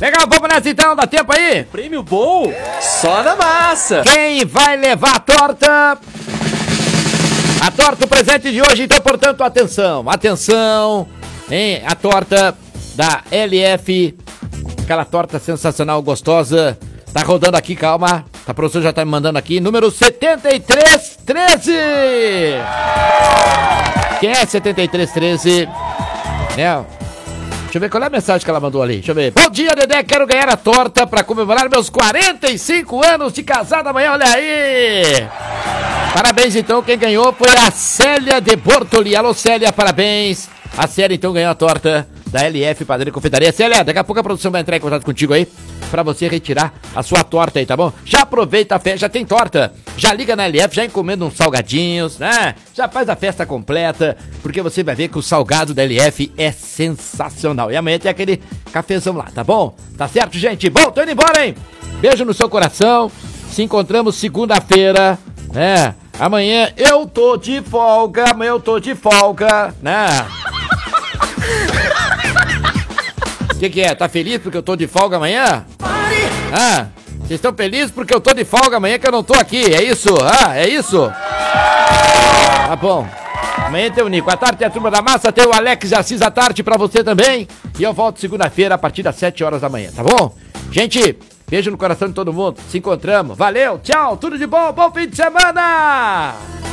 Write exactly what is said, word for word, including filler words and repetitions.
Legal, vamos nessa então, dá tempo aí? Prêmio bom, só na massa. Quem vai levar a torta? A torta, o presente de hoje, então, portanto, atenção, atenção, hein? A torta da L F, aquela torta sensacional, gostosa, tá rodando aqui, calma, a professora já tá me mandando aqui, número setenta e três treze. Quem é setenta e três treze? É... Deixa eu ver qual é a mensagem que ela mandou ali. Deixa eu ver. Bom dia, Dedé. Quero ganhar a torta pra comemorar meus quarenta e cinco anos de casado amanhã. Olha aí. Parabéns, então. Quem ganhou foi a Célia de Bortoli. Alô, Célia, parabéns. A Célia, então, ganhou a torta da L F Padaria e Confeitaria. Célia, daqui a pouco a produção vai entrar em contato contigo aí pra você retirar a sua torta aí, tá bom? Já aproveita a festa, já tem torta. Já liga na L F, já encomenda uns salgadinhos, né? Já faz a festa completa, porque você vai ver que o salgado da L F é sensacional. E amanhã tem aquele cafezão lá, tá bom? Tá certo, gente? Bom, tô indo embora, hein? Beijo no seu coração. Se encontramos segunda-feira, né? Amanhã eu tô de folga, amanhã eu tô de folga, né? O que que é? Tá feliz porque eu tô de folga amanhã? Ah, vocês estão felizes porque eu tô de folga amanhã que eu não tô aqui, é isso? Ah, é isso? Tá bom. Amanhã tem o Nico, à tarde tem a Turma da Massa, tem o Alex e Assis à tarde pra você também. E eu volto segunda-feira a partir das sete horas da manhã, tá bom? Gente, beijo no coração de todo mundo, se encontramos, valeu, tchau, tudo de bom, bom fim de semana!